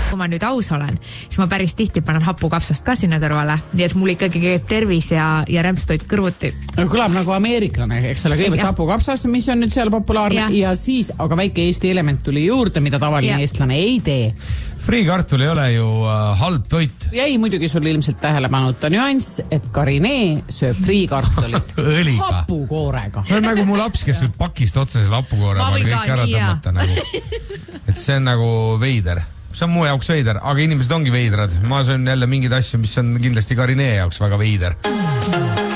Kui ma nüüd aus olen, siis ma päris tihti panen hapukapsast ka sinna kõrvale, nii et mul ikkagi käib tervis ja rämpstoit kõrvuti. Kõlab nagu ameeriklane, eks ole, kõigepealt hapukapsas, mis on nüüd seal populaarne ja siis, aga väike Eesti element tuli juurde, mida tavaline eestlane ei tee. Friikartul ei ole ju halb toit. Jäi muidugi sul ilmselt tähelepanuta nüanss, et Karinee sööb friikartulit hapukoorega. See on nagu mu laps, kes võib pakist otsa selle hapukoorega kõik ära tõmmata. Et see on nagu veider. See on mu jaoks veider, aga inimesed ongi veidrad. Ma söön jälle mingeid asju, mis on kindlasti Karinee jaoks väga veider.